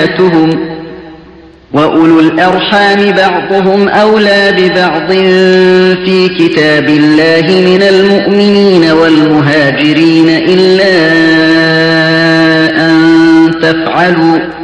أمهاتهم وأولو الأرحام بعضهم أولى ببعض في كتاب الله من المؤمنين والمهاجرين إلا أن تفعلوا